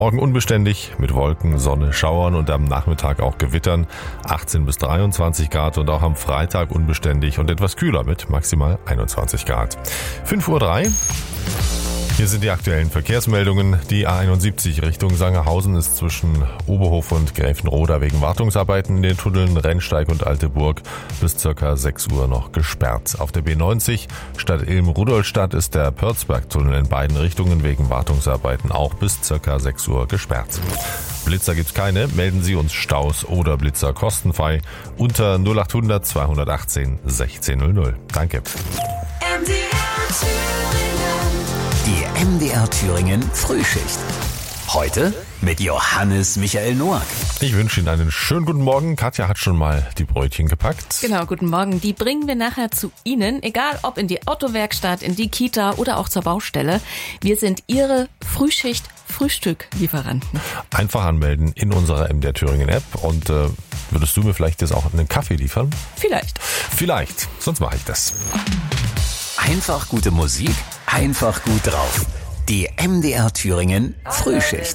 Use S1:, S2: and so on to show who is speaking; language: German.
S1: Morgen unbeständig mit Wolken, Sonne, Schauern und am Nachmittag auch Gewittern. 18 bis 23 Grad und auch am Freitag unbeständig und etwas kühler mit maximal 21 Grad. 5:03 Uhr. Hier sind die aktuellen Verkehrsmeldungen. Die A71 Richtung Sangerhausen ist zwischen Oberhof und Gräfenroda wegen Wartungsarbeiten in den Tunneln Rennsteig und Alteburg bis ca. 6 Uhr noch gesperrt. Auf der B90 Stadt Ilm-Rudolstadt ist der Pörzberg-Tunnel in beiden Richtungen wegen Wartungsarbeiten auch bis ca. 6 Uhr gesperrt. Blitzer gibt's keine, melden Sie uns Staus oder Blitzer kostenfrei unter 0800 218 1600. Danke.
S2: Die MDR Thüringen Frühschicht. Heute mit Johannes Michael Noack.
S1: Ich wünsche Ihnen einen schönen guten Morgen. Katja hat schon mal die Brötchen gepackt.
S3: Genau, guten Morgen. Die bringen wir nachher zu Ihnen, egal ob in die Autowerkstatt, in die Kita oder auch zur Baustelle. Wir sind Ihre Frühschicht-Frühstück-Lieferanten.
S1: Einfach anmelden in unserer MDR Thüringen App und würdest du mir vielleicht jetzt auch einen Kaffee liefern? Vielleicht, sonst mache ich das.
S2: Einfach gute Musik, einfach gut drauf. Die MDR Thüringen Frühschicht.